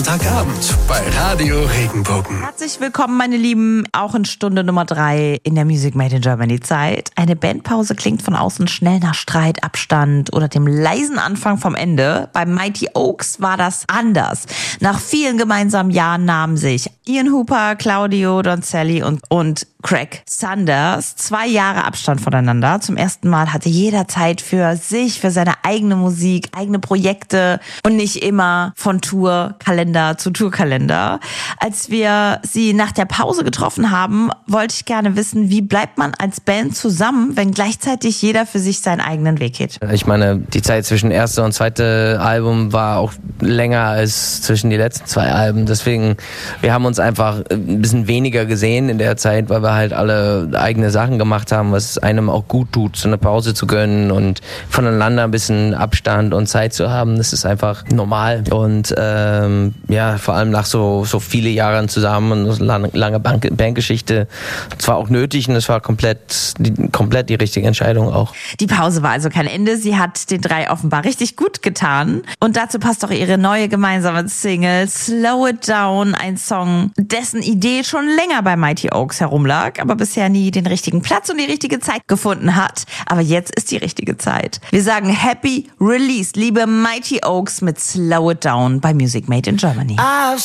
Sonntagabend bei Radio Regenbogen. Herzlich willkommen, meine Lieben, auch in Stunde Nummer 3 in der Music Made in Germany Zeit. Eine Bandpause klingt von außen schnell nach Streit, Abstand oder dem leisen Anfang vom Ende. Bei Mighty Oaks war das anders. Nach vielen gemeinsamen Jahren nahmen sich Ian Hooper, Claudio Donzelli und Craig Sanders 2 Jahre Abstand voneinander. Zum ersten Mal hatte jeder Zeit für sich, für seine eigene Musik, eigene Projekte und nicht immer von Tourkalender zu Tourkalender. Als wir sie nach der Pause getroffen haben, wollte ich gerne wissen, wie bleibt man als Band zusammen, wenn gleichzeitig jeder für sich seinen eigenen Weg geht? Ich meine, die Zeit zwischen erste und zweite Album war auch länger als zwischen die letzten 2 Alben. Deswegen, wir haben uns einfach ein bisschen weniger gesehen in der Zeit, weil wir halt alle eigene Sachen gemacht haben, was einem auch gut tut, so eine Pause zu gönnen und voneinander ein bisschen Abstand und Zeit zu haben. Das ist einfach normal. Und vor allem nach so viele Jahren zusammen und so lange Bandgeschichte, es war auch nötig und es war komplett die richtige Entscheidung auch. Die Pause war also kein Ende. Sie hat den 3 offenbar richtig gut getan. Und dazu passt auch ihre neue gemeinsame Single Slow It Down, ein Song, dessen Idee schon länger bei Mighty Oaks herumlag, aber bisher nie den richtigen Platz und die richtige Zeit gefunden hat. Aber jetzt ist die richtige Zeit. Wir sagen Happy Release, liebe Mighty Oaks mit Slow It Down bei Music Made in Germany. I've